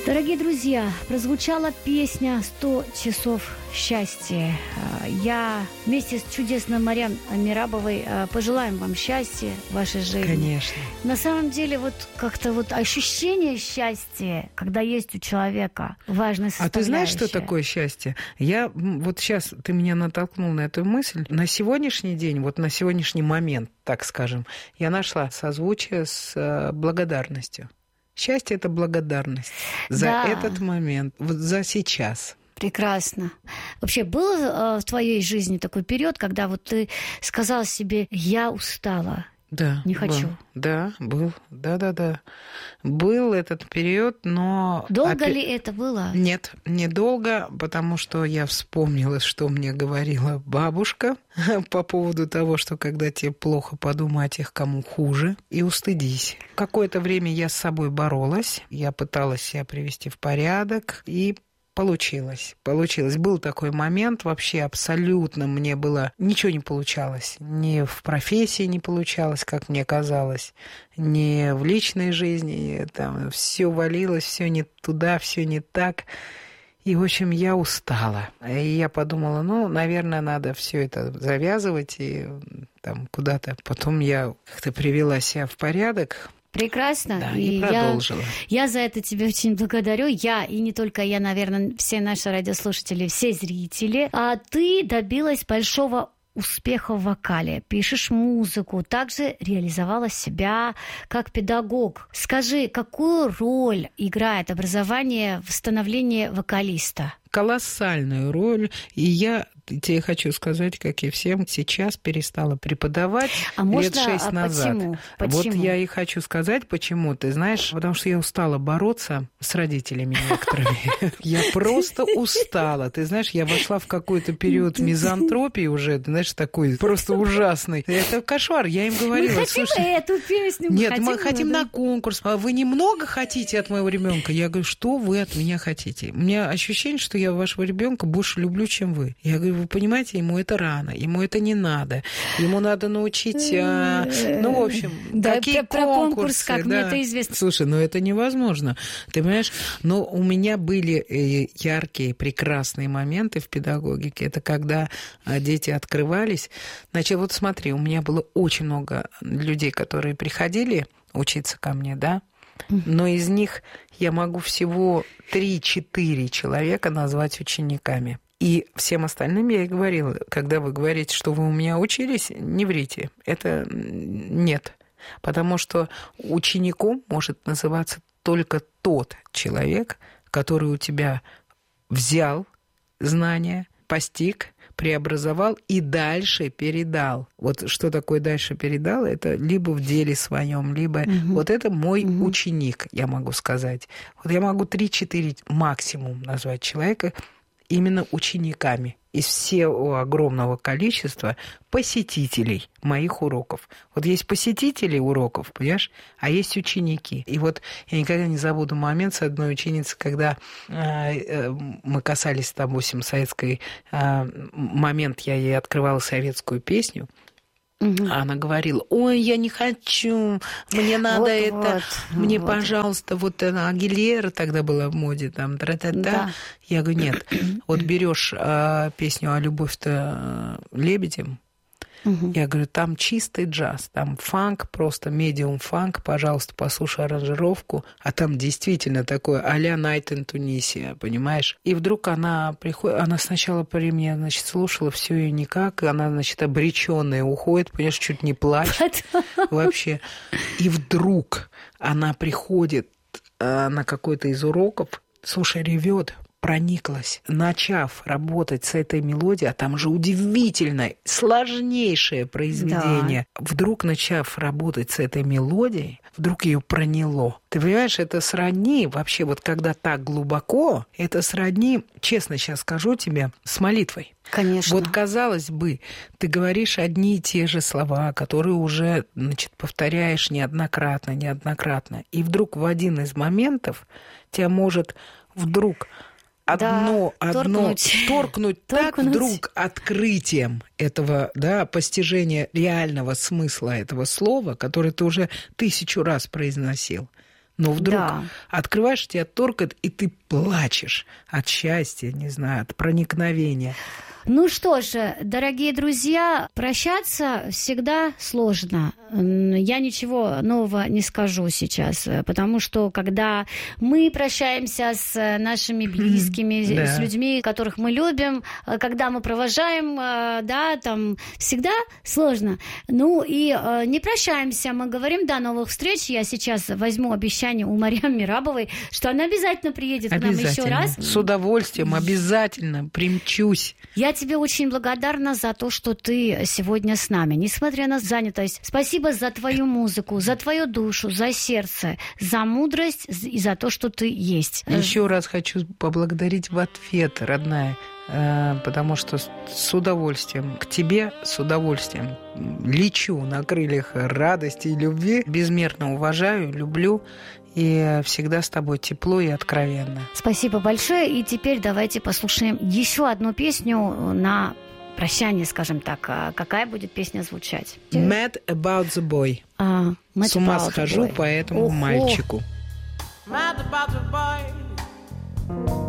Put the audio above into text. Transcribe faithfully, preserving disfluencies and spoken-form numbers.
Дорогие друзья, прозвучала песня «Сто часов счастья». Я вместе с чудесной Марьям Мерабовой пожелаем вам счастья в вашей жизни. Конечно. На самом деле, вот как-то вот ощущение счастья, когда есть у человека, важная составляющая. А ты знаешь, что такое счастье? Я вот сейчас, ты меня натолкнул на эту мысль. На сегодняшний день, вот на сегодняшний момент, так скажем, я нашла созвучие с благодарностью. Счастье – это благодарность за да. этот момент, вот за сейчас. Прекрасно. Вообще, был э, в твоей жизни такой период, когда вот ты сказал себе: «Я устала, да, не хочу». Был. Да, был. Да-да-да. Был этот период, но... Долго опять... ли это было? Нет, недолго, потому что я вспомнила, что мне говорила бабушка по поводу того, что когда тебе плохо, подумай о тех, кому хуже, и устыдись. Какое-то время я с собой боролась, я пыталась себя привести в порядок, и Получилось, получилось. Был такой момент, вообще абсолютно мне было... Ничего не получалось. Ни в профессии не получалось, как мне казалось, ни в личной жизни. Там все валилось, все не туда, все не так. И, в общем, я устала. И я подумала, ну, наверное, надо все это завязывать и там куда-то. Потом я как-то привела себя в порядок. Прекрасно. Да, и, и продолжила. Я, я за это тебя очень благодарю. Я, и не только я, наверное, все наши радиослушатели, все зрители. А ты добилась большого успеха в вокале, пишешь музыку, также реализовала себя как педагог. Скажи, какую роль играет образование в становлении вокалиста? Колоссальную роль. И я тебе хочу сказать, как и всем, сейчас перестала преподавать а лет можно, шесть а назад. Почему? Почему? Вот я и хочу сказать, почему. Ты знаешь, потому что я устала бороться с родителями некоторыми. Я просто устала. Ты знаешь, я вошла в какой-то период мизантропии уже, ты знаешь, такой просто ужасный. Это кошмар. Я им говорила. Мы хотим эту песню. Нет, мы хотим на конкурс. А вы немного хотите от моего ребенка? Я говорю, что вы от меня хотите? У меня ощущение, что я вашего ребенка больше люблю, чем вы. Я говорю, вы понимаете, ему это рано, ему это не надо. Ему надо научить, а, ну, в общем, да, какие про, конкурсы. Про конкурс, как да. мне это известно. Слушай, ну это невозможно. Ты понимаешь, но у меня были яркие, прекрасные моменты в педагогике. Это когда дети открывались. Значит, вот смотри, у меня было очень много людей, которые приходили учиться ко мне, да, но из них я могу всего три-четыре человека назвать учениками. И всем остальным я и говорила, когда вы говорите, что вы у меня учились, не врите. Это нет. Потому что учеником может называться только тот человек, который у тебя взял знания, постиг, преобразовал и дальше передал. Вот что такое дальше передал? Это либо в деле своем, либо угу. вот это мой угу. ученик, я могу сказать. Вот я могу три-четыре максимум назвать человека именно учениками из всего огромного количества посетителей моих уроков. Вот есть посетители уроков, понимаешь, а есть ученики. И вот я никогда не забуду момент с одной ученицей, когда э, мы касались, допустим, советской э, момент, я ей открывала советскую песню, угу. она говорила, ой, я не хочу, мне надо вот, это, вот, мне, вот. пожалуйста, вот Агилера тогда была в моде, там, тра-та-та. Да. Я говорю, нет, вот берешь а, песню «А любовь-то лебедем», угу. я говорю, там чистый джаз, там фанк, просто медиум фанк, пожалуйста, послушай аранжировку, а там действительно такое а-ля Night in Tunisia, понимаешь? И вдруг она приходит, она сначала при мне, значит, слушала все и никак, она, значит, обречённая уходит, понимаешь, чуть не плачет вообще. И вдруг она приходит на какой-то из уроков, слушай, ревет, прониклась, начав работать с этой мелодией, а там же удивительное, сложнейшее произведение, да. вдруг начав работать с этой мелодией, вдруг ее проняло. Ты понимаешь, это сродни, вообще вот когда так глубоко, это сродни, честно сейчас скажу тебе, с молитвой. Конечно. Вот, казалось бы, ты говоришь одни и те же слова, которые уже, значит, повторяешь неоднократно, неоднократно, и вдруг в один из моментов тебя может вдруг одно, да, одно торкнуть, торкнуть так торкнуть. Вдруг открытием этого, да, постижения реального смысла этого слова, которое ты уже тысячу раз произносил. Но вдруг Да. открываешь, тебя торкает, и ты плачешь от счастья, не знаю, от проникновения. Ну что ж, дорогие друзья, прощаться всегда сложно. Я ничего нового не скажу сейчас, потому что когда мы прощаемся с нашими близкими, Да. с людьми, которых мы любим, когда мы провожаем, да, там всегда сложно. Ну и не прощаемся, мы говорим до новых встреч. Я сейчас возьму обещание у Марьям Мерабовой, что она обязательно приедет к нам еще раз. С удовольствием, обязательно примчусь. Я тебе очень благодарна за то, что ты сегодня с нами, несмотря на занятость. Спасибо за твою музыку, за твою душу, за сердце, за мудрость и за то, что ты есть. Еще раз хочу поблагодарить в ответ, родная, потому что с удовольствием к тебе, с удовольствием лечу на крыльях радости и любви. Безмерно уважаю, люблю. И всегда с тобой тепло и откровенно. Спасибо большое. И теперь давайте послушаем еще одну песню на прощание, скажем так. Какая будет песня звучать? Mad about the boy. А, с ума схожу по этому Ого. мальчику. Mad about the boy.